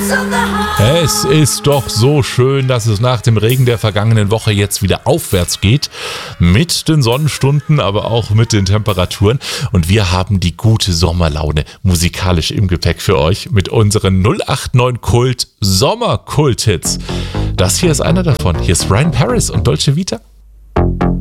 Es ist doch so schön, dass es nach dem Regen der vergangenen Woche jetzt wieder aufwärts geht. Mit den Sonnenstunden, aber auch mit den Temperaturen. Und wir haben die gute Sommerlaune musikalisch im Gepäck für euch mit unseren 089 Kult Sommerkult-Hits. Das hier ist einer davon. Hier ist Ryan Paris und Dolce Vita.